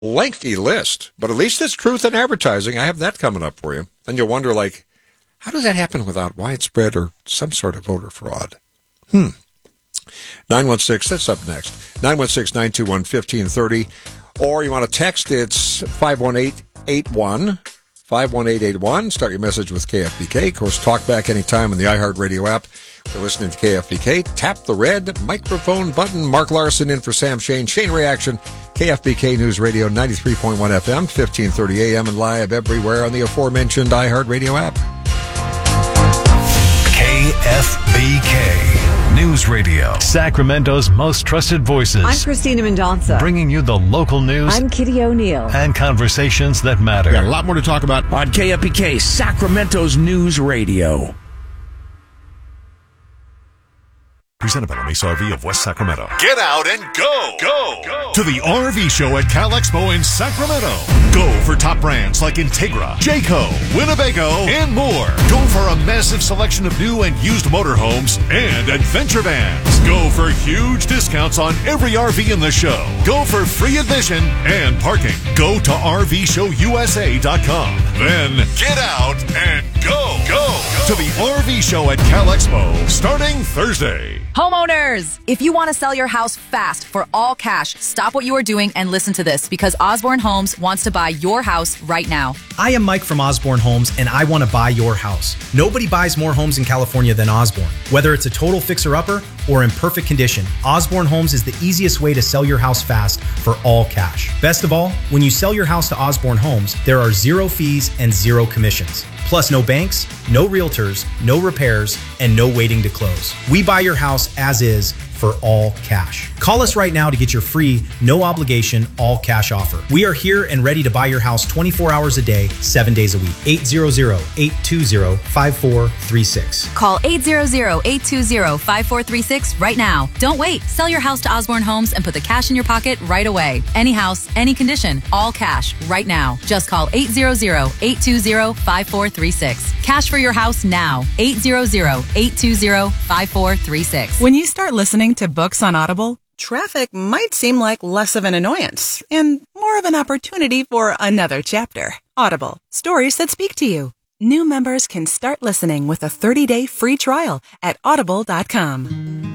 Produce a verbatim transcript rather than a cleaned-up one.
lengthy list, but at least it's truth in advertising. I have that coming up for you. And you'll wonder, like, how does that happen without widespread or some sort of voter fraud? Hmm. nine one six, that's up next. nine one six, nine two one, one five three zero. Or you want to text, it's five one eight eight one. five one eight eight one. Start your message with K F B K. Of course, talk back anytime in the iHeartRadio app. If you're listening to K F B K, tap the red microphone button. Mark Larson in for Sam Shane. Shane Reaction, K F B K News Radio, ninety-three point one F M, fifteen thirty A M, and live everywhere on the aforementioned iHeartRadio app. K F B K News Radio, Sacramento's most trusted voices. I'm Christina Mendonça, bringing you the local news. I'm Kitty O'Neill. And conversations that matter. Got a lot more to talk about on K F B K, Sacramento's News Radio. Presented by Mesa R V of West Sacramento. Get out and go, go, go to the R V show at Cal Expo in Sacramento. Go for top brands like Integra, Jayco, Winnebago, and more. Go for a massive selection of new and used motorhomes and adventure vans. Go for huge discounts on every R V in the show. Go for free admission and parking. Go to R V show U S A dot com. Then get out and go, go, go to the R V show at Cal Expo starting Thursday. Homeowners, if you want to sell your house fast for all cash, stop what you are doing and listen to this, because Osborne Homes wants to buy your house right now. I am Mike from Osborne Homes, and I want to buy your house. Nobody buys more homes in California than Osborne. Whether it's a total fixer-upper or in perfect condition, Osborne Homes is the easiest way to sell your house fast for all cash. Best of all, when you sell your house to Osborne Homes, there are zero fees and zero commissions. Plus, no banks, no realtors, no repairs, and no waiting to close. We buy your house as is for all cash. Call us right now to get your free, no obligation, all cash offer. We are here and ready to buy your house twenty-four hours a day, seven days a week. eight hundred, eight two zero, five four three six. Call eight hundred, eight two zero, five four three six right now. Don't wait. Sell your house to Osborne Homes and put the cash in your pocket right away. Any house, any condition, all cash right now. Just call eight hundred, eight two zero, five four three six. Cash for your house now. eight hundred, eight two zero, five four three six. When you start listening to books on Audible, traffic might seem like less of an annoyance and more of an opportunity for another chapter. Audible, stories that speak to you. New members can start listening with a thirty-day free trial at audible dot com.